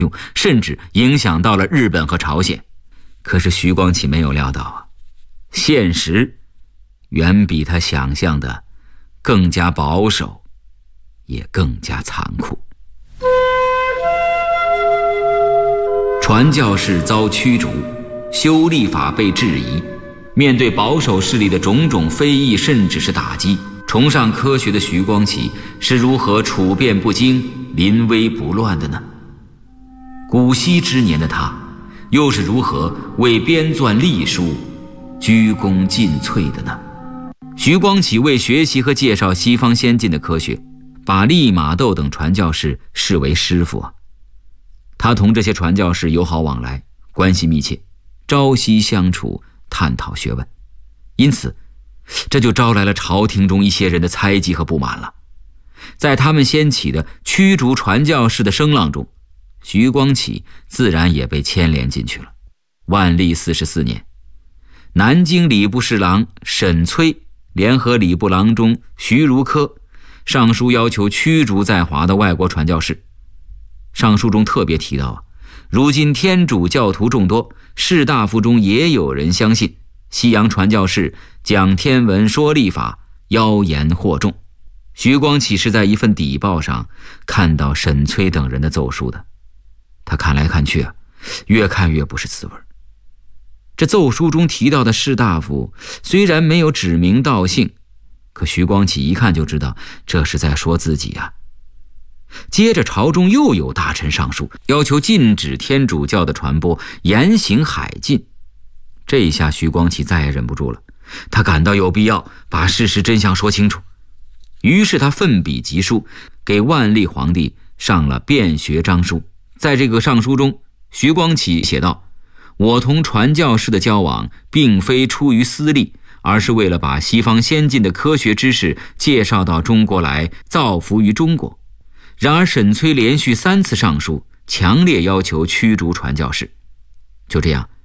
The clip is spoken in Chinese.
甚至影响到了日本和朝鲜。可是徐光启没有料到啊，现实远比他想象的更加保守，也更加残酷。传教士遭驱逐，修历法被质疑，面对保守势力的种种非议甚至是打击，崇尚科学的徐光启是如何处变不惊、临危不乱的呢？古稀之年的他又是如何为编纂历书鞠躬尽瘁的呢？徐光启为学习和介绍西方先进的科学，把利玛窦等传教士视为师傅啊。他同这些传教士友好往来，关系密切，朝夕相处，探讨学问。因此这就招来了朝廷中一些人的猜忌和不满了。在他们掀起的驱逐传教士的声浪中，徐光启自然也被牵连进去了。万历44年，南京礼部侍郎沈崔联合礼部郎中徐如科上书要求驱逐在华的外国传教士。上书中特别提到啊，如今天主教徒众多，士大夫中也有人相信西洋传教士讲天文说历法，妖言惑众。徐光启是在一份底报上看到沈崔等人的奏书的，他看来看去啊，越看越不是滋味。这奏书中提到的士大夫虽然没有指名道姓，可徐光启一看就知道这是在说自己啊。接着朝中又有大臣上书，要求禁止天主教的传播，严刑海禁。这一下徐光启再也忍不住了，他感到有必要把事实真相说清楚。于是他奋笔疾书，给万历皇帝上了辩学章书。在这个上书中，徐光启写道：我同传教士的交往并非出于私利，而是为了把西方先进的科学知识介绍到中国来，造福于中国。然而沈崔连续3次上书，强烈要求驱逐传教士。就这样，